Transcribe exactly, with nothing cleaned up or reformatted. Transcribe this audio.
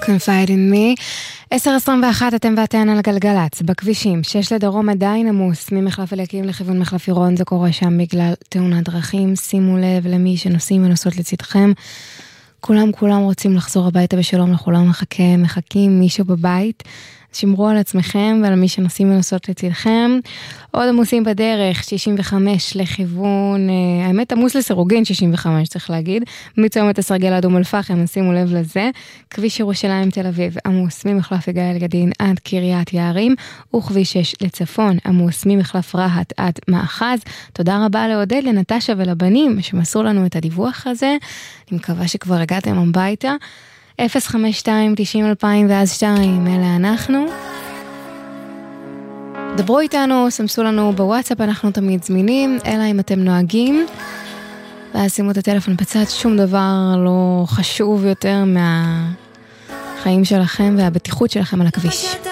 Confide in me. עשר עשרים ואחת, אתם ואתן על הגלגלץ, בכבישים, שש לדרום עדיין עמוס, ממחלף אליקים לכיוון מחלף עירון, זה קורה שם בגלל תאונת דרכים, שימו לב למי שנוסעים ונוסעות לצדכם, כולם כולם רוצים לחזור הביתה בשלום, לכולם מחכה, מחכים מישהו בבית, שמרו על עצמכם ועל מי שנוסעים ונוסעות לצדכם. עוד עמוסים בדרך, שישים וחמש לכיוון, האמת עמוס לסירוגין שישים וחמש צריך להגיד, מצומת הסרגל אדום אל פחם, שימו לב לזה. כביש ירושלים תל אביב עמוס ממחלף יגאל גדין עד קריית יערים, וכביש שש לצפון עמוס ממחלף רהט עד מאחז. תודה רבה לעודד, לנטשה ולבנים שמסרו לנו את הדיווח הזה, אני מקווה שכבר הגעתם הביתה. אפס חמש שתיים תשעים אלפיים ואז שתיים, אלה אנחנו. דברו איתנו, סמסו לנו בוואטסאפ, אנחנו תמיד זמינים, אלא אם אתם נוהגים, ואז שימו את הטלפון בצד, שום דבר לא חשוב יותר מהחיים שלכם והבטיחות שלכם על הכביש.